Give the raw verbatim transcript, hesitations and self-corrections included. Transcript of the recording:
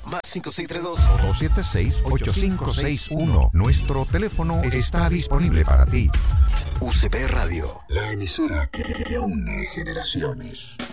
Más cinco seis tres dos dos siete seis, ocho cinco seis uno. Nuestro teléfono está disponible para ti. U C P Radio. La emisora que une generaciones.